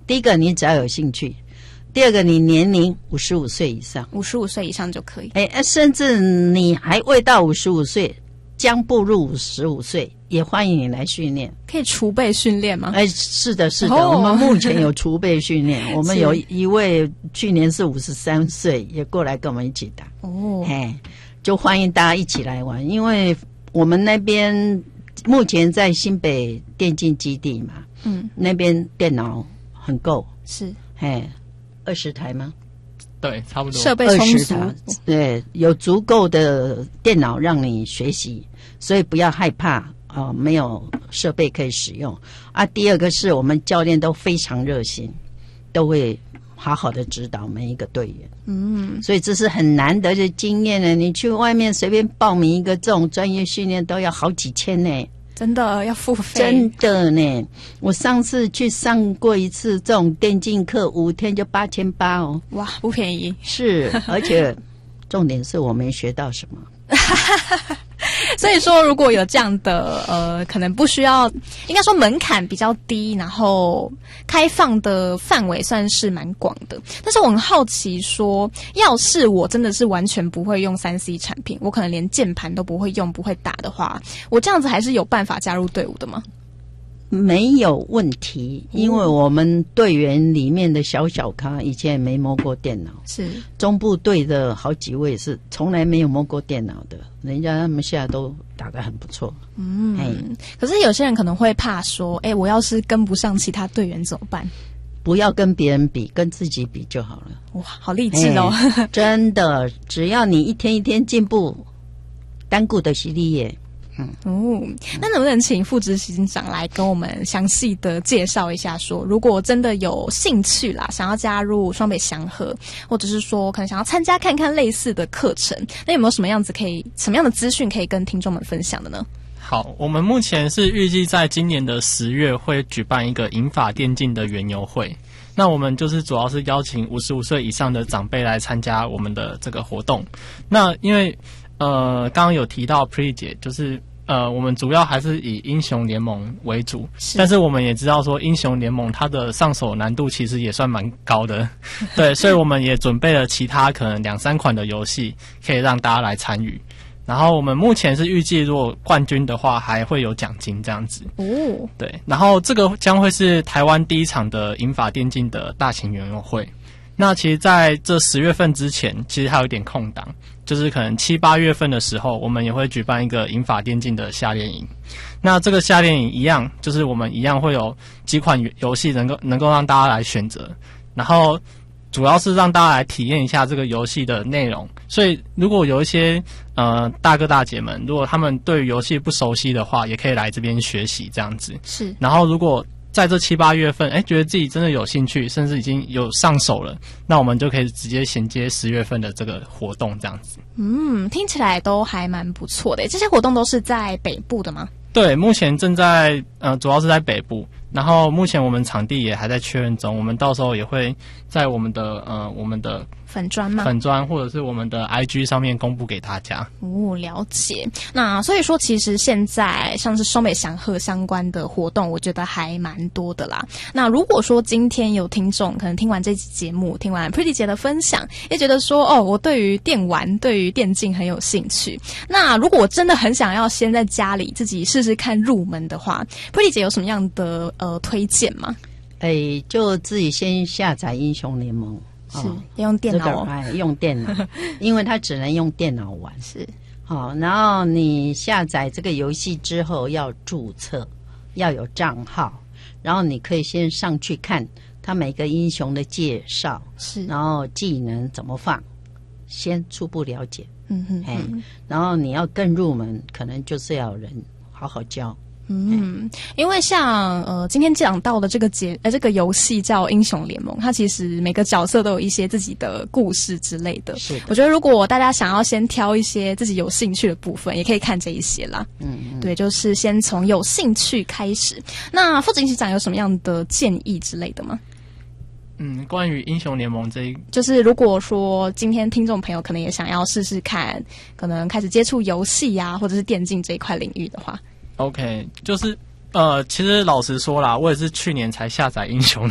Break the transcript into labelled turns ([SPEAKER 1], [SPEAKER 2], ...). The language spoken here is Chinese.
[SPEAKER 1] 第一个你只要有兴趣，第二个你年龄55岁以上
[SPEAKER 2] ，55岁以上就可以。
[SPEAKER 1] 甚至你还未到55岁，将步入55岁，也欢迎你来训练。
[SPEAKER 2] 可以储备训练吗？
[SPEAKER 1] 是的，是的，我们目前有储备训练。我们有一位去年是53岁，也过来跟我们一起打。就欢迎大家一起来玩，因为我们那边目前在新北电竞基地嘛，那边电脑很够，
[SPEAKER 2] 是
[SPEAKER 1] ，20台吗？
[SPEAKER 3] 对，差不多
[SPEAKER 2] 设备充足，
[SPEAKER 1] 对，有足够的电脑让你学习，所以不要害怕没有设备可以使用啊。第二个是我们教练都非常热心，都会好好的指导每一个队员，所以这是很难得的经验呢。你去外面随便报名一个这种专业训练都要好几千呢，
[SPEAKER 2] 真的要付费，
[SPEAKER 1] 真的呢。我上次去上过一次这种电竞课，5天就8800哦，
[SPEAKER 2] 哇，不便宜。
[SPEAKER 1] 是，而且重点是我没学到什么。
[SPEAKER 2] 所以说，如果有这样的可能不需要，应该说门槛比较低，然后开放的范围算是蛮广的。但是我很好奇说，要是我真的是完全不会用3C 产品，我可能连键盘都不会用、不会打的话，我这样子还是有办法加入队伍的吗？
[SPEAKER 1] 没有问题，因为我们队员里面的小咖以前也没摸过电脑，
[SPEAKER 2] 是
[SPEAKER 1] 中部队的好几位是从来没有摸过电脑的，人家他们现在都打得很不错。
[SPEAKER 2] 可是有些人可能会怕说，我要是跟不上其他队员怎么办？
[SPEAKER 1] 不要跟别人比，跟自己比就好了。
[SPEAKER 2] 哇，好励志哦！
[SPEAKER 1] 真的，只要你一天一天进步，单顾的是你耶。
[SPEAKER 2] 那能不能请副执行长来跟我们详细的介绍一下说，如果真的有兴趣啦，想要加入双北祥和，或者是说可能想要参加看看类似的课程，那有没有什么样的资讯可以跟听众们分享的呢？
[SPEAKER 3] 好，我们目前是预计在今年的10月会举办一个银发电竞的园游会，那我们就是主要是邀请55岁以上的长辈来参加我们的这个活动。那因为刚刚有提到 Pretty 姐，就是我们主要还是以英雄联盟为主，但是我们也知道说英雄联盟它的上手难度其实也算蛮高的，对，所以我们也准备了其他可能2-3款的游戏可以让大家来参与。然后我们目前是预计，如果冠军的话，还会有奖金这样子。对。然后这个将会是台湾第一场的银发电竞的大型园游会。那其实在这10月份之前，其实还有一点空档，就是可能7、8月份的时候，我们也会举办一个银发电竞的夏令营。那这个夏令营一样，就是我们一样会有几款游戏能够让大家来选择，然后主要是让大家来体验一下这个游戏的内容。所以如果有一些大哥大姐们，如果他们对于游戏不熟悉的话，也可以来这边学习这样子。
[SPEAKER 2] 是。然
[SPEAKER 3] 后如果在这7、8月份，觉得自己真的有兴趣，甚至已经有上手了，那我们就可以直接衔接10月份的这个活动这样子。
[SPEAKER 2] 听起来都还蛮不错的。这些活动都是在北部的吗？
[SPEAKER 3] 对，目前正在主要是在北部，然后目前我们场地也还在确认中，我们到时候也会在我们的
[SPEAKER 2] 粉专吗？
[SPEAKER 3] 粉专或者是我们的 IG 上面公布给大家。
[SPEAKER 2] 了解。那所以说，其实现在像是双北祥和相关的活动，我觉得还蛮多的啦。那如果说今天有听众可能听完这期节目，听完 Pretty 姐的分享，也觉得说我对于电玩、对于电竞很有兴趣。那如果我真的很想要先在家里自己试试看入门的话，Pretty 姐有什么样的推荐吗？
[SPEAKER 1] 就自己先下载英雄联盟。
[SPEAKER 2] 是要用电脑
[SPEAKER 1] 用电脑，因为它只能用电脑玩。
[SPEAKER 2] 是
[SPEAKER 1] 然后你下载这个游戏之后要注册，要有账号，然后你可以先上去看它每个英雄的介绍，
[SPEAKER 2] 是，
[SPEAKER 1] 然后技能怎么放，先初步了解。然后你要更入门，可能就是要有人好好教。
[SPEAKER 2] 因为像今天讲到的这个游戏叫英雄联盟，它其实每个角色都有一些自己的故事之类的。
[SPEAKER 1] 是的，
[SPEAKER 2] 我觉得如果大家想要先挑一些自己有兴趣的部分，也可以看这一些啦。对，就是先从有兴趣开始。那副执行长有什么样的建议之类的吗？
[SPEAKER 3] 关于英雄联盟
[SPEAKER 2] 就是如果说今天听众朋友可能也想要试试看，可能开始接触游戏啊，或者是电竞这一块领域的话。
[SPEAKER 3] OK， 就是其实老实说啦，我也是去年才下载英雄